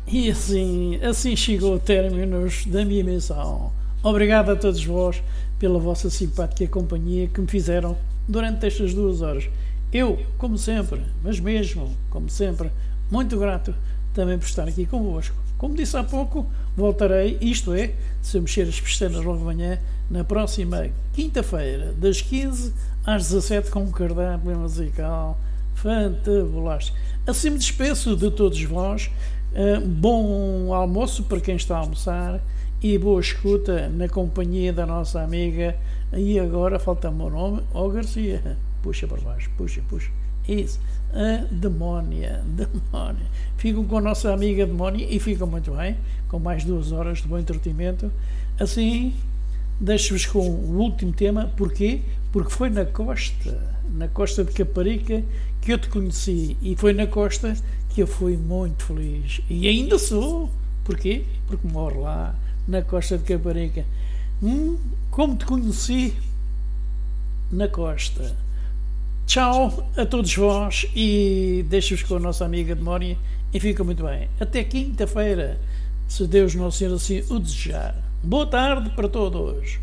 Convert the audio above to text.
E assim chegou o término da minha missão. Obrigado a todos vós pela vossa simpática companhia que me fizeram durante estas 2 horas. Eu, como sempre, mas mesmo, como sempre, muito grato também por estar aqui convosco. Como disse há pouco, voltarei, isto é, se eu mexer as pestanas logo de manhã, na próxima quinta-feira, das 15 às 17, com um cardápio musical fantabulástico. Assim me despeço de todos vós. Bom almoço para quem está a almoçar e boa escuta na companhia da nossa amiga. E agora falta-me o nome, Garcia. Puxa para baixo, puxa. Isso, a Demónia. Ficam com a nossa amiga Demónia e ficam muito bem, com mais 2 horas de bom entretenimento. Assim, deixo-vos com o último tema. Porquê? Porque foi na costa de Caparica que eu te conheci, e foi na costa que eu fui muito feliz, e ainda sou. Porquê? Porque moro lá, na costa de Caparica. Como te conheci na costa. Tchau a todos vós e deixo-vos com a nossa amiga Demónia e fica muito bem. Até quinta-feira, se Deus Nosso Senhor assim o desejar. Boa tarde para todos.